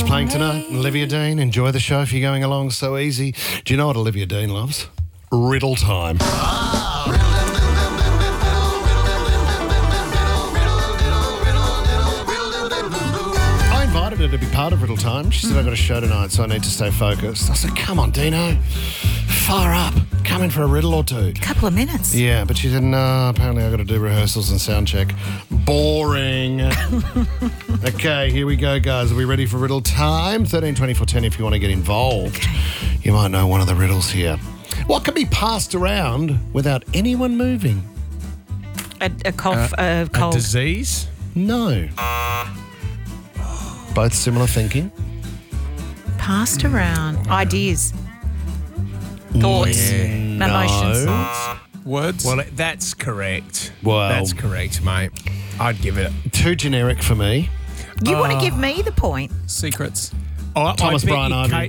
playing tonight. Olivia Dean, enjoy the show if you're going along so easy. Do you know what Olivia Dean loves? Riddle time. I invited her to be part of Riddle Time. She said, I've got a show tonight, so I need to stay focused. I said, come on, Dino. Fire up. Come in for a riddle or two. Couple of minutes. Yeah, but she said, no, apparently I've got to do rehearsals and sound check. Boring. Okay, here we go, guys. Are we ready for riddle time? 13 24 10 if you want to get involved. Okay. You might know one of the riddles here. What can be passed around without anyone moving? A cough, a cold. A disease? No. Both similar thinking. Passed around. Ideas. Thoughts. Emotions. No. Words? Well, that's correct. Well- That's correct, mate. I'd give it. Too generic for me. You want to give me the point. Secrets. Thomas Brian Ivey.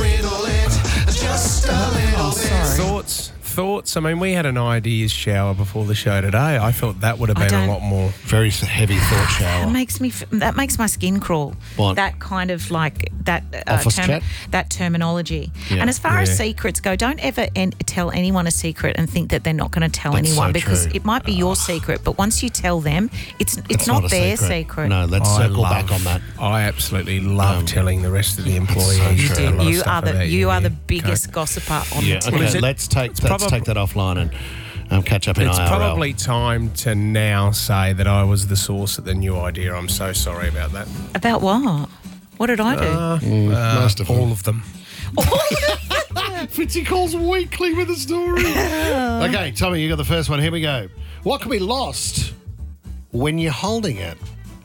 Thoughts. I mean, we had an ideas shower before the show today. I thought that would have been a lot more. Very heavy thought shower. That makes my skin crawl. What? That kind of like that Office chat? that terminology. Yeah. And as far as Yeah. secrets go, don't ever tell anyone a secret and think that they're not going to tell That's anyone so because true. it might be your secret, but once you tell them, it's not a their secret. No, let's circle back on that. I absolutely love telling the rest of the employees. so You true. a lot of do. stuff about You are the yeah. biggest gossiper on Yeah, the team. okay, is it- let's take probably- that offline and catch up in It's IRL. probably time to now say that I was the source of the new idea. I'm so sorry about that. About what? What did I do? Most of All of them. Fitzy calls weekly with a story. Okay, Tommy, you got the first one. Here we go. What can be lost when you're holding it?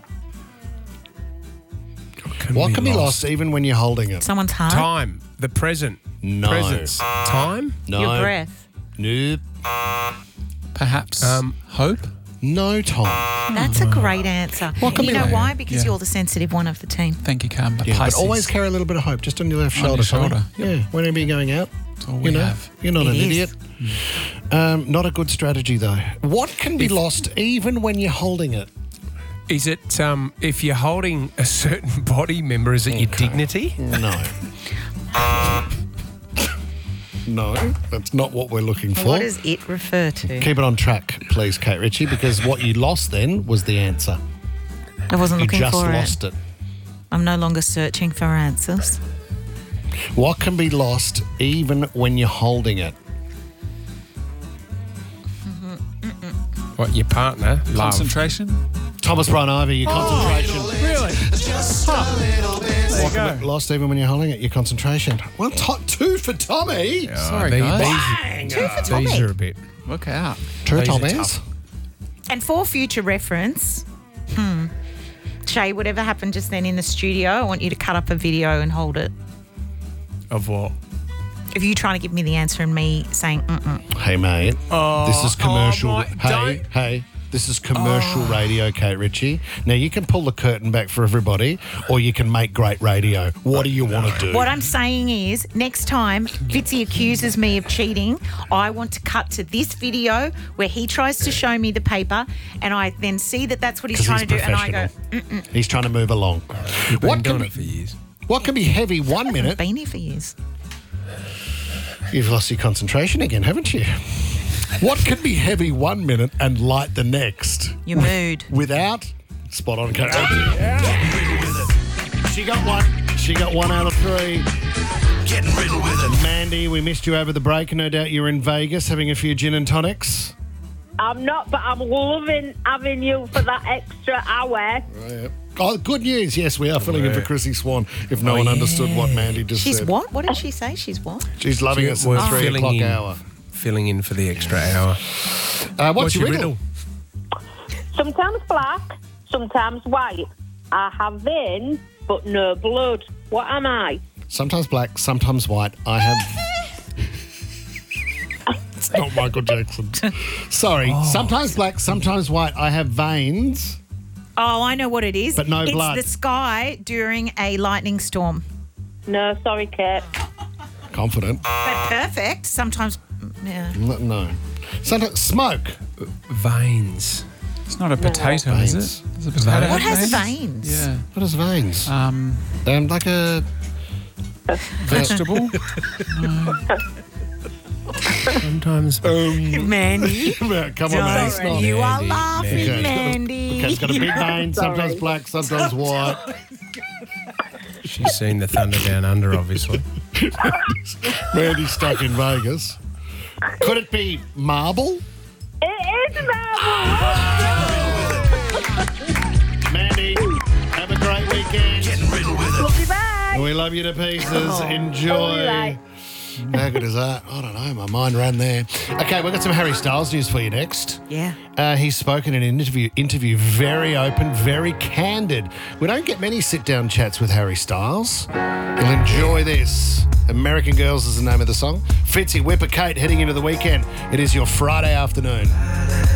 What can be lost even when you're holding it? Someone's heart. Time. The present. No. Presence. Time. No. Your breath. Nope. Perhaps hope? No, Tom. That's a great answer. What can you be know like- why? Because Yeah. you're the sensitive one of the team. Thank you, Cam. Yeah, but Pisces. always carry a little bit of hope, just on your left On shoulder. your Tommy. shoulder. Yeah, whenever you're going out. That's all we have. You're not It an is. idiot. Not a good strategy, though. What can be lost even when you're holding it? Is it if you're holding a certain body member, is it your dignity? No. No, that's not what we're looking for. What does it refer to? Keep it on track, please, Kate Ritchie, because what you lost then was the answer. I wasn't You looking just for lost it. I'm no longer searching for answers. What can be lost even when you're holding it? What, your partner? Love. Concentration? Thomas Brian Ivey, your concentration. Really? What can be lost even when you're holding it? Your concentration. Well, top 2 for Tommy. Sorry, guys. Bang. Two for Tommy. These are a bit. Work out. 2 These are Tommies. tough. And for future reference, Shay, whatever happened just then in the studio, I want you to cut up a video and hold it. Of what? If you trying to give me the answer and me saying, Hey, mate. This is commercial. my- hey, don't- hey. This is commercial radio, Kate Ritchie. Now, you can pull the curtain back for everybody, or you can make great radio. What do you want to do? What I'm saying is, next time Fitzy accuses me of cheating, I want to cut to this video where he tries to show me the paper, and I then see that that's what he's 'Cause trying he's to do, and I go, professional. He's trying to move along. You've been What doing can, it for years. what can be heavy 1 minute? been here for years. You've lost your concentration again, haven't you? What can be heavy 1 minute and light the next? Your mood. Without spot on, Kate Ritchie. She got one. She got 1 out of 3. Getting riddled with it. Mandy, we missed you over the break. No doubt you're in Vegas having a few gin and tonics. I'm not, but I'm loving having you for that extra hour. Oh, good news. Yes, we are filling in for Chrissy Swan, if no one understood what Mandy just She's said. what? What did she say? She's what? She's loving us in We're the 3 filling o'clock in. hour. Filling in for the extra hour. What's your riddle? Sometimes black, sometimes white. I have veins, but no blood. What am I? Sometimes black, sometimes white. I have... It's not Michael Jackson. Sorry. Sometimes black, sometimes white. I have veins. Oh, I know what it is. But no blood. It's the sky during a lightning storm. No, sorry, Kate. Confident. But perfect. Sometimes, yeah. No. Sometimes smoke. Veins. It's not a potato, is Veins. it? Does a potato What have has veins? Yeah. What is veins? Like a Vegetable? Sometimes. Mandy. Come on, man. It's not. You are Mandy, laughing, Mandy. Mandy. Okay, it's got a big vein, sometimes black, sometimes white. She's seen the Thunder Down Under, obviously. Mandy's stuck in Vegas. Could it be marble? It is marble. Mandy, have a great weekend. Getting riddle with it. Love you, bye. We love you to pieces. Oh, Enjoy. right. How good is that? I don't know. My mind ran there. Okay, we've got some Harry Styles news for you next. Yeah. He's spoken in an interview very open, very candid. We don't get many sit-down chats with Harry Styles. You'll enjoy this. American Girls is the name of the song. Fitzy, Whipper, Kate, heading into the weekend. It is your Friday afternoon.